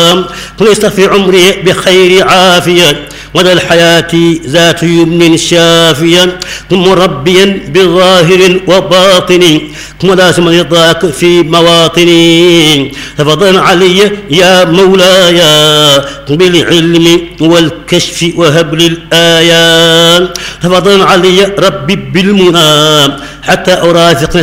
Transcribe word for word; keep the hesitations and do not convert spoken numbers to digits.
ليس في عمري بخير عافية ولا الحياة ذات يمن شافيا ثم مربيا بظاهر وباطن ثم لازم رضاك في مواطني ففضلا علي يا مولاي بالعلم والكشف وهب لي الآيات ففضلا علي ربي بالمنى حتى أرافق